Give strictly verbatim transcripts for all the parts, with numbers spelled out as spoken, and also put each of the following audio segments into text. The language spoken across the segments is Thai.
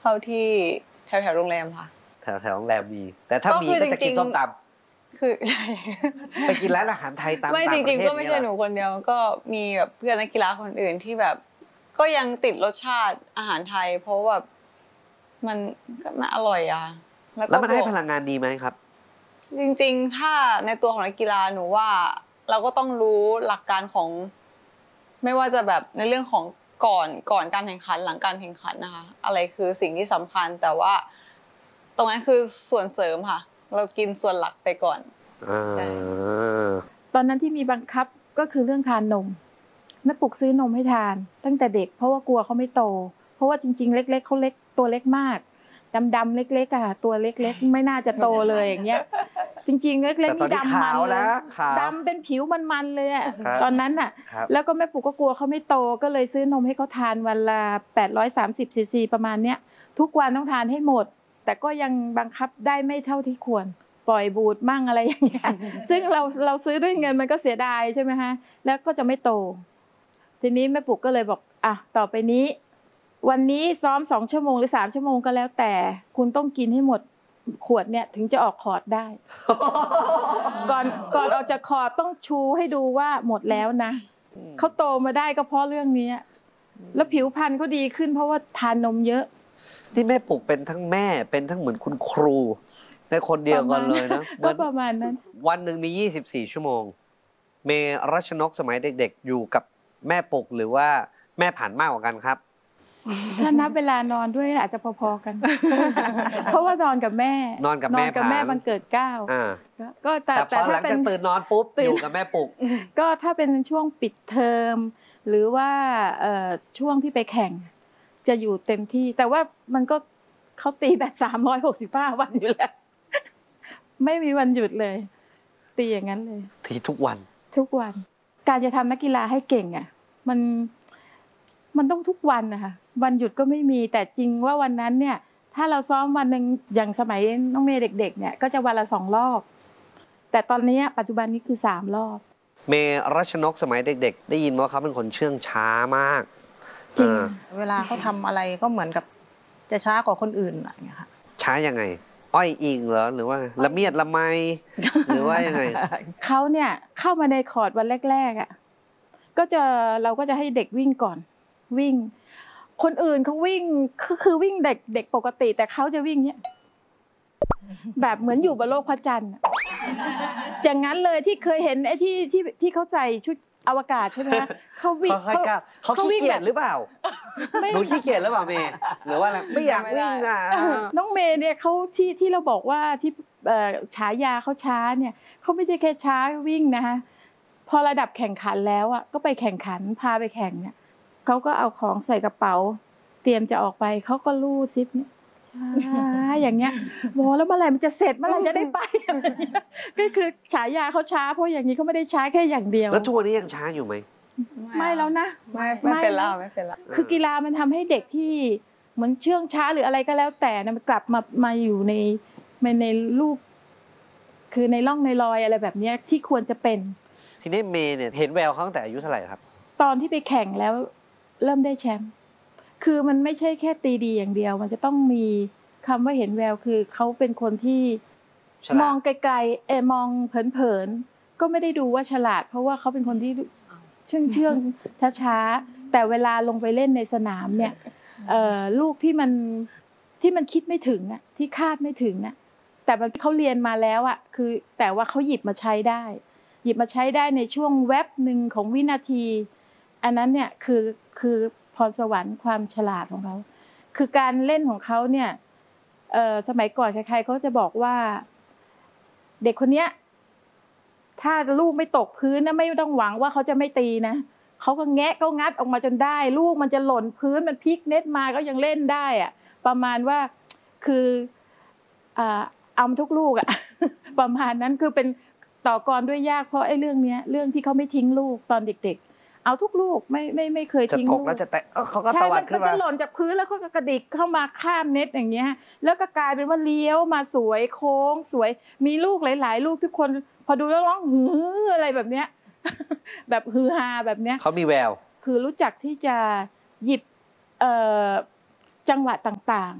เข้าที่แถวแถวโรงแรมค่ะแถวแถวโรงแรมมีแต่ถ้ามีก็จะกินส้มตำคือใช่ไปกินร้านอาหารไทยตามไม่จริงๆก็ไม่ใช่หนูคนเดียวก็มีแบบเพื่อนนักกีฬาคนอื่นที่แบบก็ยังติดรสชาติอาหารไทยเพราะแบบมันมันอร่อยอะแล้วมันให้พลังงานดีไหมครับจริงๆถ้าในตัวของนักกีฬาหนูว่าเราก็ต้องรู้หลักการของไม่ว่าจะแบบในเรื่องของก่อนก่อนการแข่งขันหลังการแข่งขันนะคะอะไรคือสิ่งที่สำคัญแต่ว่าตรงนั้นคือส่วนเสริมค่ะเรากินส่วนหลักไปก่อนใช่ตอนนั้นที่มีบังคับก็คือเรื่องทานนมแม่ปลุกซื้อนมให้ทานตั้งแต่เด็กเพราะว่ากลัวเขาไม่โตเพราะว่าจริงๆเล็กๆเขาเล็กตัวเล็กมากดำๆเล็กๆอะตัวเล็กๆไม่น่าจะโตเลยอย่างเงี้ยจริงๆเล็กๆนี่ดำมันเลยดำเป็นผิวมันๆเลยอะตอนนั้นอะแล้วก็แม่ปลุกก็กลัวเขาไม่โตก็เลยซื้อนมให้เขาทานวันละแปดร้อยสามสิบซีซีประมาณเนี้ยทุกวันต้องทานให้หมดแต่ก็ยังบังคับได้ไม่เท่าที่ควรปล่อยบูดมั่งอะไรอย่างเงี้ยซึ่งเราเราซื้อด้วยเงินมันก็เสียดายใช่ไหมฮะแล้วก็จะไม่โตทีนี้แม่ปลุกก็เลยบอกอ่ะต่อไปนี้วันนี้ซ้อมสองชั่วโมงหรือสามชั่วโมงก็แล้วแต่คุณต้องกินให้หมดขวดเนี่ยถึงจะออกคอร์ดได้ ก่อนก่อนออกจากคอร์ดต้องชูให้ดูว่าหมดแล้วนะเขาโตมาได้ก็เพราะเรื่องนี้แล้วผิวพรรณก็ดีขึ้นเพราะว่าทานนมเยอะที่แม่ปลุกเป็นทั้งแม่เป็นทั้งเหมือนคุณครูในคนเดียวกันเลยนะก็ประมาณนั้นวันหนึ่งมียี่สิบสี่ชั่วโมงเมรัชนกสมัยเด็กๆอยู่กับแม่ปลุกหรือว่าแม่ผ่านมากกว่ากันครับถ้านับเวลานอนด้วยอาจจะพอๆกันเพราะว่านอนกับแม่นอนกับแม่กับแม่บังเกิดเก้าก็แต่แต่พอหลังจากตื่นนอนปุ๊บอยู่กับแม่ปลุกก็ถ้าเป็นช่วงปิดเทอมหรือว่าช่วงที่ไปแข่งจะอยู่เต็มที่แต่ว่ามันก็เขาตีแบบสามร้อยหกสิบห้าวันอยู่แล้วไม่มีวันหยุดเลยตีอย่างนั้นเลยตีทุกวันทุกวันการจะทำนักกีฬาให้เก่งอ่ะมันมันต้องทุกวันนะคะวันหยุดก็ไม่มีแต่จริงว่าวันนั้นเนี่ยถ้าเราซ้อมวันหนึ่งอย่างสมัยน้องเมย์เด็กๆเนี่ยก็จะวันละสองรอบแต่ตอนนี้ปัจจุบันนี้คือสามรอบเมย์รัชนกสมัยเด็กๆได้ยินว่าเขาเป็นคนเชื่องช้ามากจริงเวลาเขาทำอะไรก็เหมือนกับจะช้ากว่าคนอื่นอะไรอย่างเงี้ยค่ะช้ายังไงอ้อยอิงเหรอหรือว่าละเมียดละไมหรือว่ายังไงเขาเนี่ยเข้ามาในคอร์ดวันแรกๆอ่ะก็จะเราก็จะให้เด็กวิ่งก่อนวิ่งคนอื่นเขาวิ่งคือคือวิ่งเด็กเด็กปกติแต่เขาจะวิ่งเนี้ยแบบเหมือนอยู่บนโลกพระจันทร์อย่างนั้นเลยที่เคยเห็นไอ้ที่ที่ที่เขาใส่ชุดอวกาศใช่ไหมเขาวิ่งเขาเขาขี้เกียจหรือเปล่าหนูขี้เกียจหรือเปล่าเมย์หรือว่าอะไรไม่อยากวิ่งอ่ะน้องเมย์เนี่ยเขาที่ที่เราบอกว่าที่ฉายาเขาช้าเนี่ยเขาไม่ใช่แค่ช้าวิ่งนะคะพอระดับแข่งขันแล้วอ่ะก็ไปแข่งขันพาไปแข่งเนี่ยเขาก็เอาของใส่กระเป๋าเตรียมจะออกไปเขาก็ลู่ซิปเนี่ยช้าอย่างเงี้ยโว้แล้วเมื่อไหร่มันจะเสร็จเมื่อไหร่จะได้ไปก็คือฉายาเขาช้าเพราะอย่างนี้เขาไม่ได้ช้าแค่อย่างเดียวแล้วทุกวันนี้ยังช้าอยู่ไหมไม่แล้วนะไม่ไม่เป็นแล้วไม่เป็นแล้วคือกีฬามันทำให้เด็กที่เหมือนเชื่องช้าหรืออะไรก็แล้วแต่นะมันกลับมามาอยู่ในในรูปคือในร่องในรอยอะไรแบบนี้ที่ควรจะเป็นทีนี้เมย์เนี่ยเห็นแววเขาตั้งแต่อายุเท่าไหร่ครับตอนที่ไปแข่งแล้วเริ่มได้แชมป์คือมันไม่ใช่แค่ตีดีอย่างเดียวมันจะต้องมีคำว่าเห็นแววคือเขาเป็นคนที่มองไกลๆเอมองเผินๆก็ไม่ได้ดูว่าฉลาดเพราะว่าเขาเป็นคนที่เชื่องเชื่องช้าๆแต่เวลาลงไปเล่นในสนามเนี่ยลูกที่มันที่มันคิดไม่ถึงอ่ะที่คาดไม่ถึงอ่ะแต่เขาเรียนมาแล้วอ่ะคือแต่ว่าเขาหยิบมาใช้ได้หยิบมาใช้ได้ในช่วงแวบหนึ่งของวินาทีอันนั้นเนี่ยคือคือพรสวรรค์ความฉลาดของเขาคือการเล่นของเขาเนี่ยสมัยก่อนใครๆเขาจะบอกว่าเด็กคนเนี้ยถ้าลูกไม่ตกพื้นนะไม่ต้องหวังว่าเขาจะไม่ตีนะเขาก็แงะก็งัดออกมาจนได้ลูกมันจะหล่นพื้นมันพลิกเน็ตมาก็ยังเล่นได้อะประมาณว่าคือเอาทุกลูกอะประมาณนั้นคือเป็นต่อกรด้วยยากเพราะไอ้เรื่องนี้เรื่องที่เขาไม่ทิ้งลูกตอนเด็กๆเอาทุกลูกไม่ไม่ไม่เคยทิ้งลูกจะตกแล้วจะแตะเขาก็ตวัดขึ้นมาใช่มันก็จะหล่นจากพื้นแล้วเขาก็กระดิกเข้ามาข้ามเน็ตอย่างเงี้ยแล้วก็กลายเป็นว่าเลี้ยวมาสวยโค้งสวยมีลูกหลายๆลูกทุกคนพอดูแล้วร้องหืออะไรแบบเนี้ยแบบฮือฮาแบบเนี้ยเขามีแววคือรู้จักที่จะหยิบจังหวะต่าง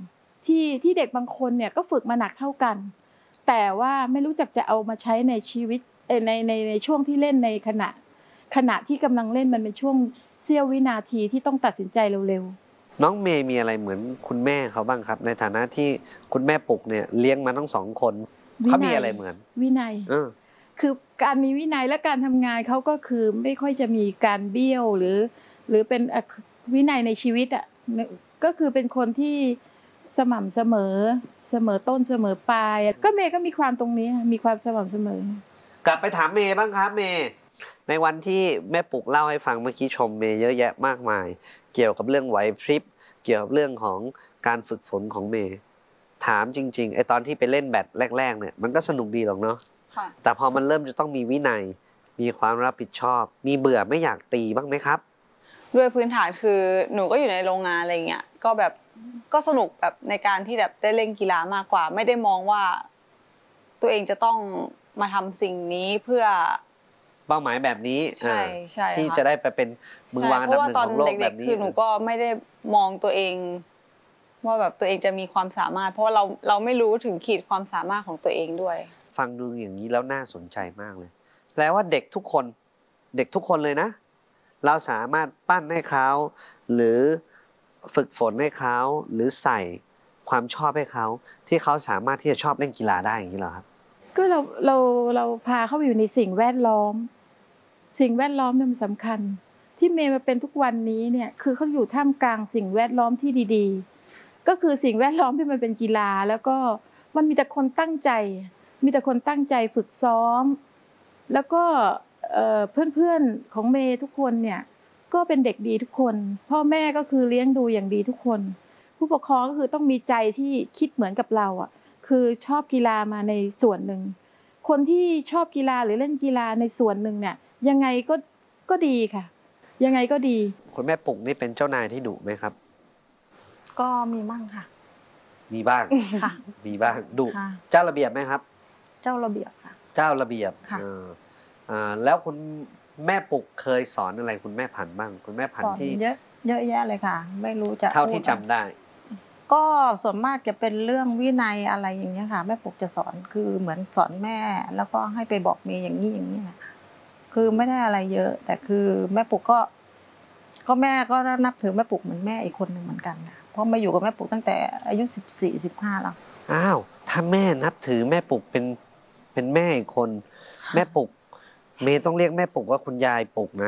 ที่ที่เด็กบางคนเนี่ยก็ฝึกมาหนักเท่ากัน แต่ว่าไม่รู้จักจะเอามาใช้ในชีวิตในในในช่วงที่เล่นในขณะขณะที่กำลังเล่นมันเป็นช่วงเสี้ยววินาทีที่ต้องตัดสินใจเร็วๆน้องเมย์มีอะไรเหมือนคุณแม่เขาบ้างครับ ในฐานะที่คุณแม่ปุกเนี่ยเลี้ยงมาทั้งสองคนเขามีอะไรเหมือนวินัยเออคือการมีวินัยและการทำงานเขาก็คือไม่ค่อยจะมีการเบี้ยวหรือหรือเป็นวินัยในชีวิตอ่ะก็คือเป็นคนที่สม่ำเสมอเสมอต้นเสมอปลายก็เมย์ก็มีความตรงนี้มีความสม่ำเสมอกลับไปถามเมย์บ้างครับเมย์ในวันที่แม่ปุกเล่าให้ฟังเมื่อกี้ชมเมย์เยอะแยะมากมายเกี่ยวกับเรื่องไหวพริบเกี่ยวกับเรื่องของการฝึกฝนของเมย์ถามจริงๆไอตอนที่ไปเล่นแบดแรกๆเนี่ยมันก็สนุกดีหรอกเนาะแต่พอมันเริ่มจะต้องมีวินัยมีความรับผิดชอบมีเบื่อไม่อยากตีบ้างไหมครับด้วยพื้นฐานคือหนูก็อยู่ในโรงงานอะไรเงี้ยก็แบบก็สนุกแบบในการที่แบบได้เล่นกีฬามากกว่าไม่ได้มองว่าตัวเองจะต้องมาทำสิ่งนี้เพื่อเป้าหมายแบบนี้ใช่ใช่ที่จะได้ไปเป็นมือวางอันดับหนึ่งของโลกแบบนี้คือหนูก็ไม่ได้มองตัวเองว่าแบบตัวเองจะมีความสามารถเพราะว่าเราเราไม่รู้ถึงขีดความสามารถของตัวเองด้วยฟังดูอย่างนี้แล้วน่าสนใจมากเลยแปลว่าเด็กทุกคนเด็กทุกคนเลยนะเราสามารถปั้นให้เขาหรือฝึกฝนให้เขาหรือใส่ความชอบให้เขาที่เขาสามารถที่จะชอบเล่นกีฬาได้อย่างนี้เหรอครับก็เราเราเราพาเขาไปอยู่ในสิ่งแวดล้อมสิ่งแวดล้อมเนี่ยมันสำคัญที่เมย์มาเป็นทุกวันนี้เนี่ยคือเขาอยู่ท่ามกลางสิ่งแวดล้อมที่ดีๆก็คือสิ่งแวดล้อมที่มันเป็นกีฬาแล้วก็มันมีแต่คนตั้งใจมีแต่คนตั้งใจฝึกซ้อมแล้วก็เพื่อนๆของเมย์ทุกคนเนี่ยก็เป็นเด็กดีทุกคนพ่อแม่ก็คือเลี้ยงดูอย่างดีทุกคนผู้ปกครองก็คือต้องมีใจที่คิดเหมือนกับเราอ่ะคือชอบกีฬามาในส่วนหนึ่งคนที่ชอบกีฬาหรือเล่นกีฬาในส่วนหนึ่งเนี่ยยังไงก็ก็ดีค่ะยังไงก็ดีคุณแม่ปุกนี่เป็นเจ้านายที่ดุไหมครับก็มีบ้างค่ะมีบ้างค่ะมีบ้างดุเจ้าระเบียบไหมครับเจ้าระเบียบค่ะเจ้าระเบียบค่ะแล้วคุณแม่ปุกเคยสอนอะไรคุณแม่ผันบ้างคุณแม่ผันที่เยอะเยอะแยะเลยค่ะไม่รู้จะเท่าที่จำได้ก็ส่วนมากจะเป็นเรื่องวินัยอะไรอย่างเงี้ยค่ะแม่ปุกจะสอนคือเหมือนสอนแม่แล้วก็ให้ไปบอกเมย์อย่างนี้อย่างนี้แหละคือไม่ได้อะไรเยอะแต่คือแม่ปุกก็ก็แม่ก็นับถือแม่ปุกเหมือนแม่อีกคนหนึ่งเหมือนกันค่ะเพราะมาอยู่กับแม่ปุกตั้งแต่อายุสิบสี่สิบห้าแล้วอ้าวถ้าแม่นับถือแม่ปุกเป็นเป็นแม่อีกคนแม่ปุกเมย์ต้องเรียกแม่ปุกว่าคุณยายปุกนะ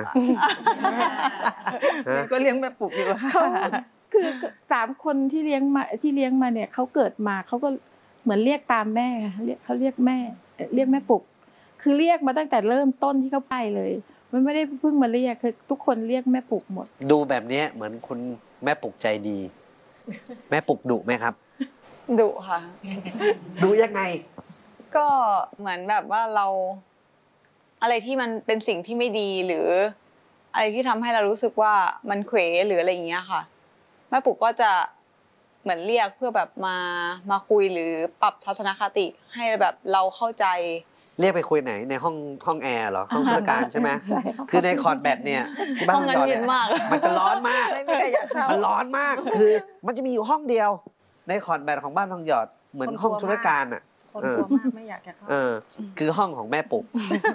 ก็เลี้ยงแม่ปุกอยู่เขาคือสามคนที่เลี้ยงมาที่เลี้ยงมาเนี่ยเขาเกิดมาเขาก็เหมือนเรียกตามแม่เรียกเขาเรียกแม่เรียกแม่ปุกคือเรียกมาตั้งแต่เริ่มต้นที่เขาไปเลยมันไม่ได้เพิ่งมาเรียกคือทุกคนเรียกแม่ปุกหมดดูแบบนี้เหมือนคุณแม่ปุกใจดีแม่ปุกดุไหมครับดุค่ะดุยังไงก็เหมือนแบบว่าเราอะไรที่มันเป็นสิ่งที่ไม่ดีหรืออะไรที่ทำให้เรารู้สึกว่ามันเขวหรืออะไรอย่างเงี้ยค่ะแม่ปุกก็จะเหมือนเรียกเพื่อแบบมามาคุยหรือปรับทัศนคติให้แบบเราเข้าใจเรียกไปคุยไหนในห้องห้องแอร์เหรอห้องผู้จัดการใช่ไหมคือในคอร์ดแบดเนี่ยที่บ้านห้องเย็นมากมันจะร้อนมากมันร้อนมากคือมันจะมีอยู่ห้องเดียวในคอร์ดแบดของบ้านทองหยอดเหมือนห้องธุรการอ่ะคนกลัวมากไม่อยากจะเข้าเออคือห้องของแม่ปุก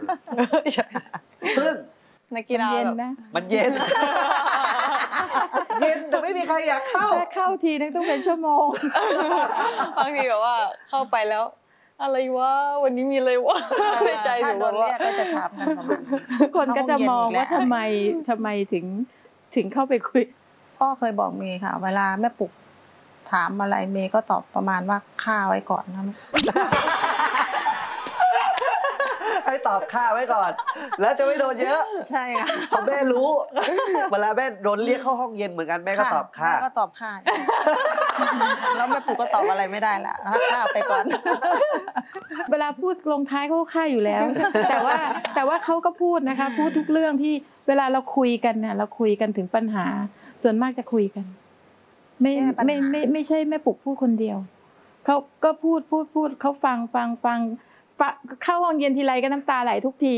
ซึ่งนักกีฬาเย็นนะมันเย็นเย็นแต่ไม่มีใครอยากเข้าเข้าทีนึงต้องเป็นชั่วโมงบางทีแบบว่าเข้าไปแล้วอะไรวะวันนี้มีอะไรวะในใจหนูว่าก็จะถามกันประมาณทุกคนก็จะมองว่าทำไมทำไมถึงถึงเข้าไปคุยก็เคยบอกเมย์ค่ะเวลาแม่ปุกถามอะไรเมย์ก็ตอบประมาณว่าฆ่าไว้ก่อนนะให้ตอบฆ่าไว้ก่อนแล้วจะไม่โดนเยอะใช่ค่ะพอแม่รู้เวลาแม่โดนเรียกเข้าห้องเย็นเหมือนกันแม่ก็ตอบฆ่าแม่ก็ตอบฆ่าแล้วแม่ปุกก็ตอบอะไรไม่ได้ละฆ่าไปก่อนเวลาพูดลงท้ายเขาก็ฆ่าอยู่แล้วแต่ว่าแต่ว่าเขาก็พูดนะคะพูดทุกเรื่องที่เวลาเราคุยกันเนี่ยเราคุยกันถึงปัญหาส่วนมากจะคุยกันไม่ไม่ไม่ไม่ใช่แม่ปุกพูดคนเดียวเขาก็พูดพูดพูดเขาฟังฟังฟังเข้าห้องเย็นทีไรก็น้ำตาไหลทุกที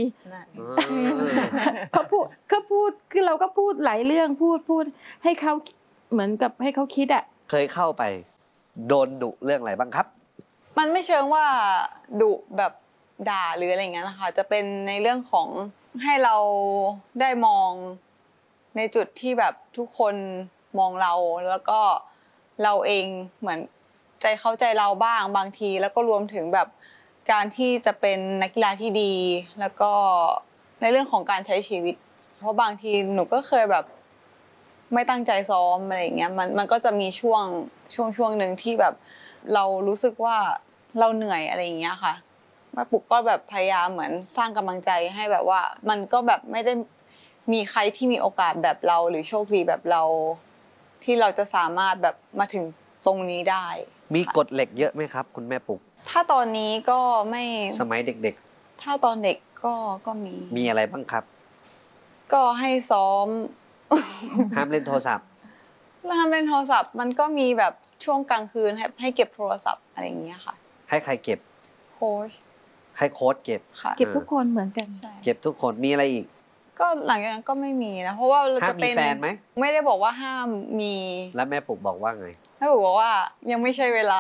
เขาพูดเขาพูดคือเราก็พูดหลายเรื่องพูดพูดให้เขาเหมือนกับให้เขาคิดอ่ะเคยเข้าไปโดนดุเรื่องอะไรบ้างครับมันไม่เชิงว่าดุแบบด่าหรืออะไรอย่างเงี้ยนะคะจะเป็นในเรื่องของให้เราได้มองในจุดที่แบบทุกคนมองเราแล้วก็เราเองเหมือนใจเข้าใจเราบ้างบางทีแล้วก็รวมถึงแบบการที่จะเป็นนักกีฬาที่ดีแล้วก็ในเรื่องของการใช้ชีวิตเพราะบางทีหนูก็เคยแบบไม่ตั้งใจซ้อมอะไรอย่างเงี้ยมันมันก็จะมีช่วงช่วงช่วงหนึ่งที่แบบเรารู้สึกว่าเราเหนื่อยอะไรอย่างเงี้ยค่ะแม่ปุกก็แบบพยายามเหมือนสร้างกำลังใจให้แบบว่ามันก็แบบไม่ได้มีใครที่มีโอกาสแบบเราหรือโชคดีแบบเราที่เราจะสามารถแบบมาถึงตรงนี้ได้มีกฎเหล็กเยอะไหมครับ คุณแม่ปุกถ้าตอนนี้ก็ไม่สมัยเด็กถ้าตอนเด็กก็ก็มีๆ มีอะไรบ้างครับก็ให้ซ้อมห้ามเล่นโทรศัพท์แล้วทำเล่นโทรศัพท์มันก็มีแบบช่วงกลางคืนให้ให้เก็บโทรศัพท์อะไรอย่างเงี้ยค่ะให้ใครเก็บโค้ชให้โค้ชเก็บค่ะเก็บทุกคนเหมือนกันใช่เก็บทุกคนมีอะไรอีกก็หลังจากนั้นก็ไม่มีนะเพราะว่าเราห้ามจะมีเป็นแฟนไหมไม่ได้บอกว่าห้ามมีแล้วแม่ปุกบอกว่าไงให้บอกว่ายังไม่ใช่เวลา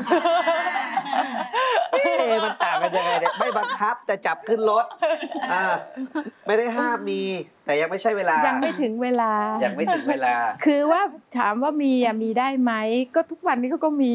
เอ๊ะมันต่างกันยังไงเนี่ยไม่บังคับแต่จับขึ้นรถอ่าไม่ได้ห้ามมี แต่ยังไม่ใช่เวลายังไม่ถึงเวลายังไม่ถึงเวลาคือว่าถามว่ามีอะมีได้ไหมก็ทุกวันนี้เขาก็มี